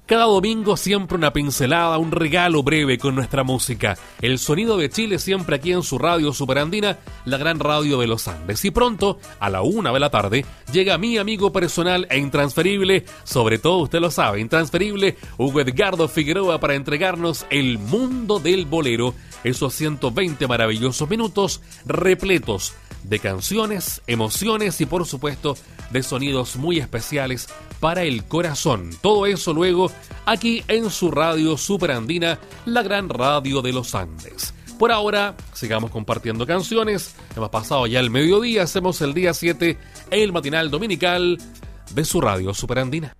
Cada domingo siempre una pincelada, un regalo breve con nuestra música. El sonido de Chile siempre aquí en su radio superandina, la gran radio de los Andes. Y pronto, a la 1 de la tarde, llega mi amigo personal e intransferible, sobre todo usted lo sabe, intransferible, Hugo Edgardo Figueroa, para entregarnos el mundo del bolero, esos 120 maravillosos minutos repletos de canciones, emociones y por supuesto de sonidos muy especiales para el corazón. Todo eso luego aquí en su radio superandina, la gran radio de los Andes. Por ahora, sigamos compartiendo canciones. Hemos pasado ya el mediodía, hacemos el día 7, el matinal dominical de su radio superandina.